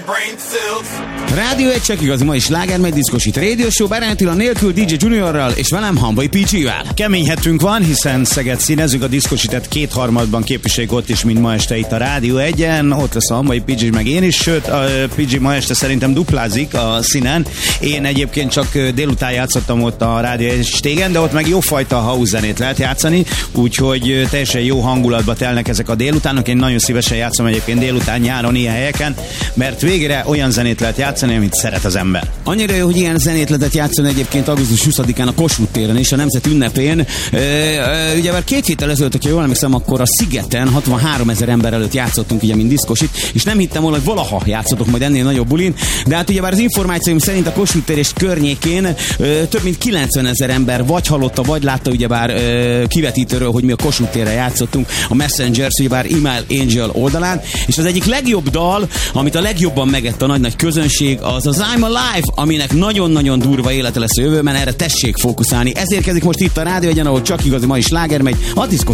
Rádió egy csak igazi ma is sláger, meg diszkosít Radio Show, Bárány Attila nélkül, DJ Juniorral és velem Hamvai PG-vel. Kemény hetünk van, hiszen Szeged színezzük, a diszkosítet 2/3 képviseljük ott is, mint ma este itt a Rádió 1-en. Ott lesz a Hamvai PG meg én is, sőt a PG ma este szerintem duplázik a színen. Én egyébként csak délután játszottam ott a Rádió 1 stégen, de ott meg jófajta house zenét lehet játszani, úgyhogy teljesen jó hangulatba telnek ezek a délutánok. Én nagyon szívesen játszom egyébként délután, nyáron ilyen helyeken, mert végre olyan zenét lehet játszani, amit szeret az ember. Annyira jó, hogy ilyen zenét lehetett játszani egyébként augusztus 20-án a Kossuth téren és a Nemzet ünnepén. Ugye már 2 héttel ezelőtt, hogyha jól emlékszem, akkor a Szigeten 63 000 ember előtt játszottunk, ugye, mint diszkosit, és nem hittem volna, hogy valaha játszottok majd ennél nagyobb bulin, de hát ugye már az információim szerint a Kossuth tér és környékén több mint 90 000 ember vagy hallotta, vagy látta ugyebár kivetítőről, hogy mi a Kossuth térre játszottunk a Messengers, ugyebár Email Angel oldalán, és az egyik legjobb dal, amit a legjobban megett a nagy közönség, az az I'm Alive, aminek nagyon-nagyon durva élete lesz a jövőben, erre tessék fókuszálni. Ezért kezdik most itt a Rádió 1-en, ahol csak igazi ma is sláger megy, a diszkos